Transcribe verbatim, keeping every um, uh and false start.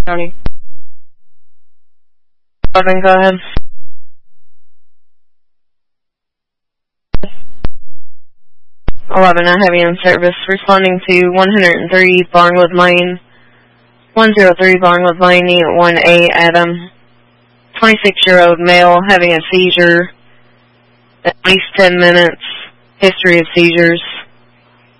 County. Go ahead. eleven, I have you in service, responding to one oh three Barnwood Lane, one oh three Barnwood Lane, Unit one A, Adam. twenty-six-year-old male having a seizure, at least ten minutes, history of seizures.